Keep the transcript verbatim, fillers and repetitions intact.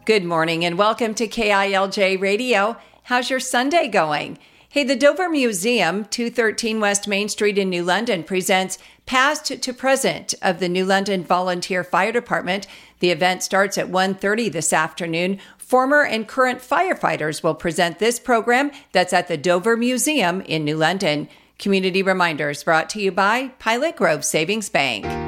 Good morning and welcome to K I L J Radio. How's your Sunday going? Hey, the Dover Museum, two thirteen West Main Street in New London, presents Past to Present of the New London Volunteer Fire Department. The event starts at one thirty this afternoon. Former and current firefighters will present this program that's at the Dover Museum in New London. Community reminders brought to you by Pilot Grove Savings Bank.